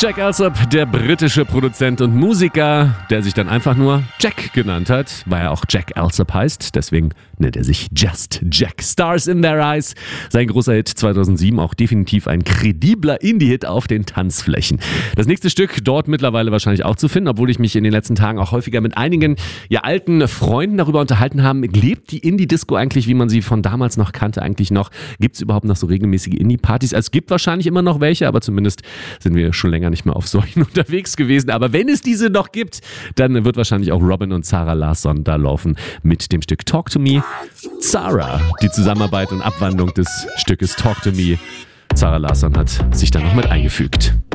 Jack Alsop, der britische Produzent und Musiker, der sich dann einfach nur Jack genannt hat, weil er auch Jack Alsop heißt. Deswegen nennt er sich Just Jack. Stars in Their Eyes. Sein großer Hit 2007, auch definitiv ein kredibler Indie-Hit auf den Tanzflächen. Das nächste Stück dort mittlerweile wahrscheinlich auch zu finden, obwohl ich mich in den letzten Tagen auch häufiger mit einigen alten Freunden darüber unterhalten habe. Lebt die Indie-Disco eigentlich, wie man sie von damals noch kannte, eigentlich noch? Gibt es überhaupt noch so regelmäßige Indie-Partys? Es gibt wahrscheinlich immer noch welche, aber zumindest sind wir schon länger nicht mehr auf solchen unterwegs gewesen. Aber wenn es diese noch gibt, dann wird wahrscheinlich auch Robin und Zara Larsson da laufen mit dem Stück Talk to Me. Zara, die Zusammenarbeit und Abwandlung des Stückes Talk to Me. Zara Larsson hat sich da noch mit eingefügt.